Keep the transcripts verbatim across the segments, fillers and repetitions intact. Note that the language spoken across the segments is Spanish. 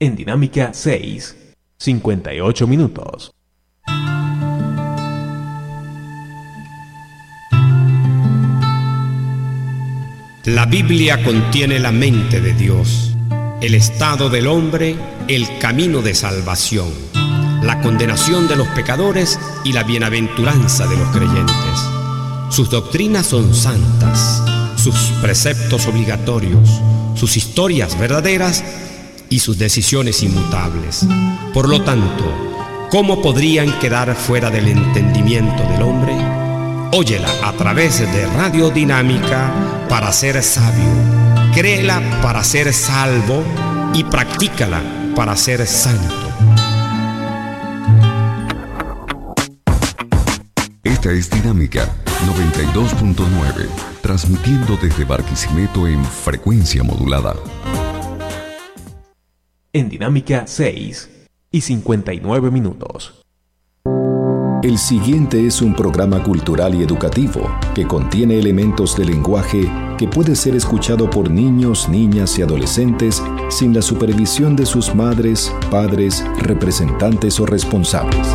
En Dinámica seis, cincuenta y ocho minutos. La Biblia contiene la mente de Dios, el estado del hombre, el camino de salvación, la condenación de los pecadores y la bienaventuranza de los creyentes. Sus doctrinas son santas, sus preceptos obligatorios, sus historias verdaderas y sus decisiones inmutables. Por lo tanto, ¿cómo podrían quedar fuera del entendimiento del hombre? Óyela a través de Radio Dinámica para ser sabio, créela para ser salvo y practícala para ser santo. Esta es Dinámica noventa y dos punto nueve, transmitiendo desde Barquisimeto en frecuencia modulada. En Dinámica seis y cincuenta y nueve minutos. El siguiente es un programa cultural y educativo que contiene elementos de lenguaje que puede ser escuchado por niños, niñas y adolescentes sin la supervisión de sus madres, padres, representantes o responsables.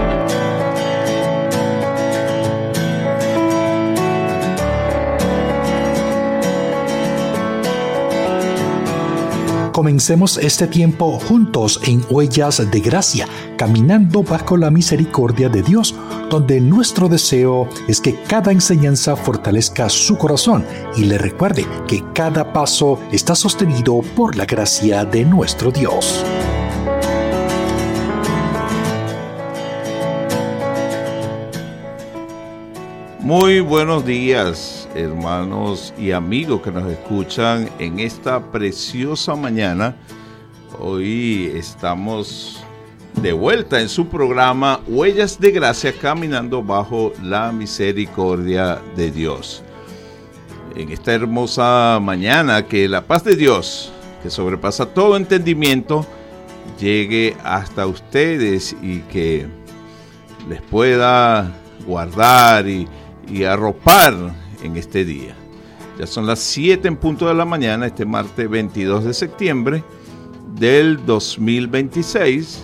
Comencemos este tiempo juntos en Huellas de Gracia, caminando bajo la misericordia de Dios, donde nuestro deseo es que cada enseñanza fortalezca su corazón y le recuerde que cada paso está sostenido por la gracia de nuestro Dios. Muy buenos días, hermanos y amigos que nos escuchan en esta preciosa mañana. Hoy estamos de vuelta en su programa Huellas de Gracia, caminando bajo la misericordia de Dios. En esta hermosa mañana, que la paz de Dios, que sobrepasa todo entendimiento, llegue hasta ustedes y que les pueda guardar y y arropar en este día. Ya son las siete en punto de la mañana, este martes veintidós de septiembre del dos mil veintiséis,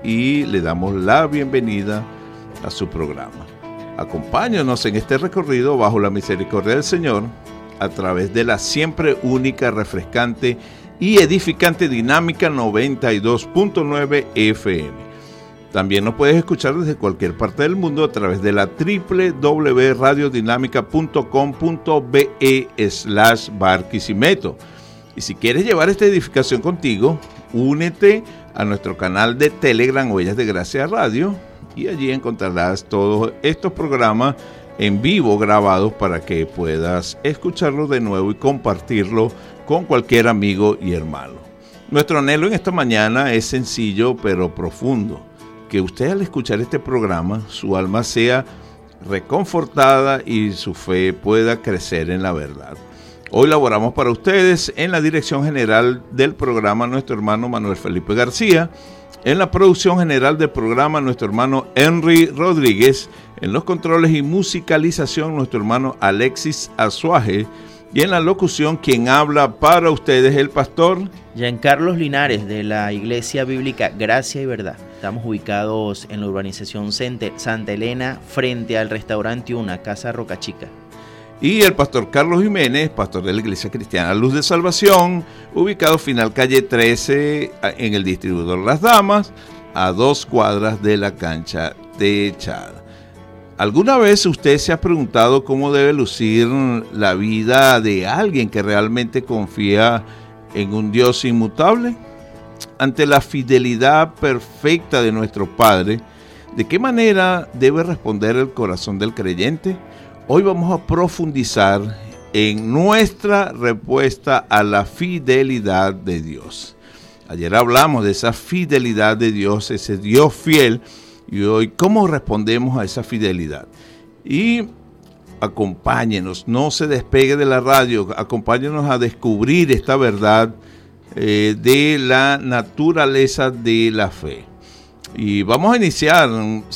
y le damos la bienvenida a su programa. Acompáñanos en este recorrido bajo la misericordia del Señor a través de la siempre única, refrescante y edificante Dinámica noventa y dos punto nueve F M. También nos puedes escuchar desde cualquier parte del mundo a través de la doble u doble u doble u punto radio dinámica punto com punto be slash Barquisimeto. Y si quieres llevar esta edificación contigo, únete a nuestro canal de Telegram Huellas de Gracia Radio, y allí encontrarás todos estos programas en vivo grabados para que puedas escucharlos de nuevo y compartirlo con cualquier amigo y hermano. Nuestro anhelo en esta mañana es sencillo pero profundo: que usted, al escuchar este programa, su alma sea reconfortada y su fe pueda crecer en la verdad. Hoy laboramos para ustedes en la dirección general del programa nuestro hermano Manuel Felipe García, en la producción general del programa nuestro hermano Henry Rodríguez, en los controles y musicalización nuestro hermano Alexis Azuaje, y en la locución quien habla para ustedes, el pastor Giancarlos Linares, de la Iglesia Bíblica Gracia y Verdad. Estamos ubicados en la urbanización Santa Elena, frente al restaurante Una, Casa Roca Chica. Y el pastor Carlos Jiménez, pastor de la Iglesia Cristiana Luz de Salvación, ubicado final calle trece en el distribuidor Las Damas, a dos cuadras de la cancha techada. ¿Alguna vez usted se ha preguntado cómo debe lucir la vida de alguien que realmente confía en un Dios inmutable? Ante la fidelidad perfecta de nuestro Padre, ¿de qué manera debe responder el corazón del creyente? Hoy vamos a profundizar en nuestra respuesta a la fidelidad de Dios. Ayer hablamos de esa fidelidad de Dios, ese Dios fiel. Y hoy, ¿cómo respondemos a esa fidelidad? Y acompáñenos, no se despegue de la radio, acompáñenos a descubrir esta verdad eh, de la naturaleza de la fe. Y vamos a iniciar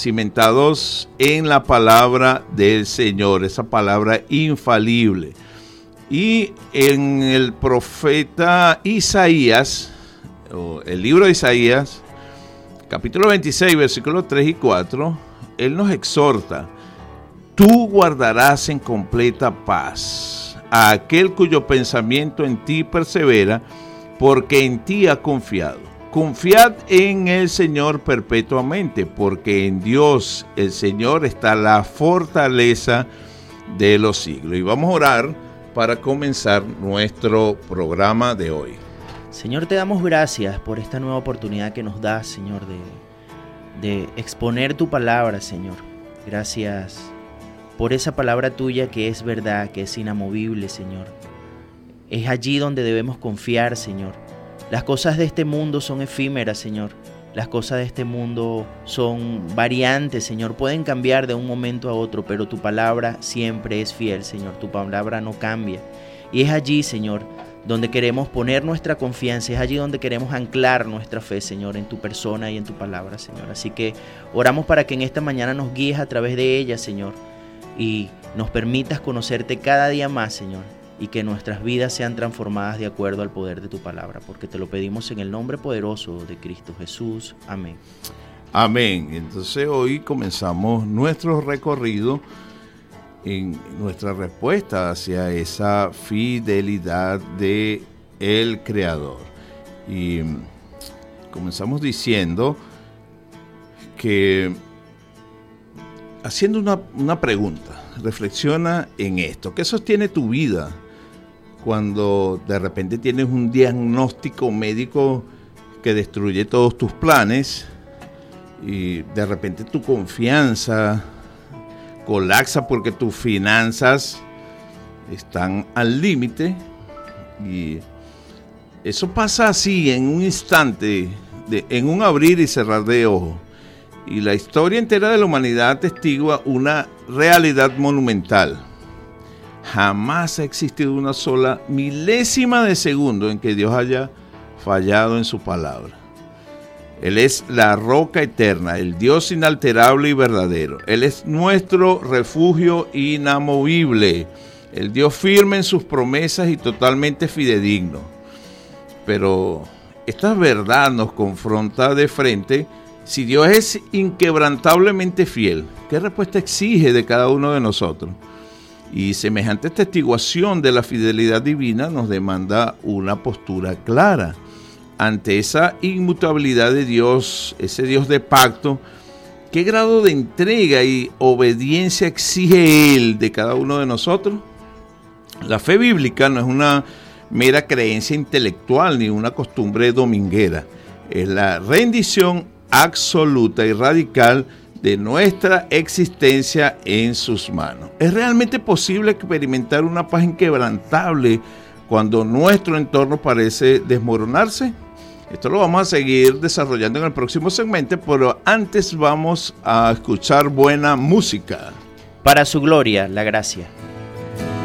cimentados en la palabra del Señor, esa palabra infalible. Y en el profeta Isaías, o el libro de Isaías, capítulo veintiséis, versículos tres y cuatro, Él nos exhorta: tú guardarás en completa paz a aquel cuyo pensamiento en ti persevera, porque en ti ha confiado. Confiad en el Señor perpetuamente, porque en Dios el Señor está la fortaleza de los siglos. Y vamos a orar para comenzar nuestro programa de hoy. Señor, te damos gracias por esta nueva oportunidad que nos das, Señor, de, de exponer tu palabra, Señor. Gracias por esa palabra tuya que es verdad, que es inamovible, Señor. Es allí donde debemos confiar, Señor. Las cosas de este mundo son efímeras, Señor. Las cosas de este mundo son variantes, Señor. Pueden cambiar de un momento a otro, pero tu palabra siempre es fiel, Señor. Tu palabra no cambia. Y es allí, Señor, donde queremos poner nuestra confianza. Es allí donde queremos anclar nuestra fe, Señor, en tu persona y en tu palabra, Señor. Así que oramos para que en esta mañana nos guíes a través de ella, Señor, y nos permitas conocerte cada día más, Señor, y que nuestras vidas sean transformadas de acuerdo al poder de tu palabra, porque te lo pedimos en el nombre poderoso de Cristo Jesús. Amén. Amén. Entonces hoy comenzamos nuestro recorrido en nuestra respuesta hacia esa fidelidad de el Creador. Y comenzamos diciendo que, haciendo una, una pregunta, reflexiona en esto. ¿Qué sostiene tu vida cuando de repente tienes un diagnóstico médico que destruye todos tus planes y de repente tu confianza colapsa porque tus finanzas están al límite? Y eso pasa así en un instante, de, en un abrir y cerrar de ojos. Y la historia entera de la humanidad atestigua una realidad monumental. Jamás ha existido una sola milésima de segundo en que Dios haya fallado en su palabra. Él es la roca eterna, el Dios inalterable y verdadero. Él es nuestro refugio inamovible, el Dios firme en sus promesas y totalmente fidedigno. Pero esta verdad nos confronta de frente. Si Dios es inquebrantablemente fiel, ¿qué respuesta exige de cada uno de nosotros? Y semejante testiguación de la fidelidad divina nos demanda una postura clara ante esa inmutabilidad de Dios, ese Dios de pacto. ¿Qué grado de entrega y obediencia exige Él de cada uno de nosotros? La fe bíblica no es una mera creencia intelectual ni una costumbre dominguera. Es la rendición absoluta y radical de nuestra existencia en sus manos. ¿Es realmente posible experimentar una paz inquebrantable cuando nuestro entorno parece desmoronarse? Esto lo vamos a seguir desarrollando en el próximo segmento, pero antes vamos a escuchar buena música. Para su gloria, la gracia.